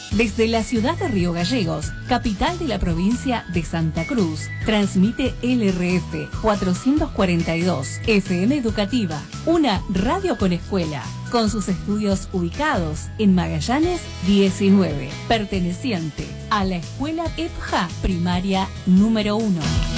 Desde la ciudad de Río Gallegos, capital de la provincia de Santa Cruz, transmite LRF 442, FM Educativa, una radio con escuela, con sus estudios ubicados en Magallanes 19, perteneciente a la Escuela EPJA Primaria número 1.